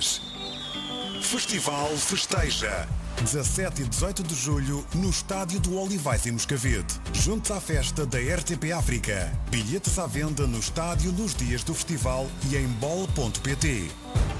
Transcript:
Olivais. Festival Festeja. 17 e 18 de julho no Estádio do Olivais em Moscavide. Juntos à festa da RTP África. Bilhetes à venda no estádio nos dias do festival e em bol.pt.